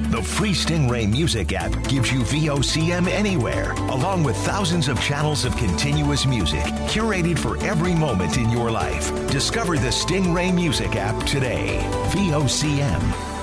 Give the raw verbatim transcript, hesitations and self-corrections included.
The free Stingray Music app gives you V O C M anywhere, along with thousands of channels of continuous music curated for every moment in your life. Discover the Stingray Music app today. V O C M.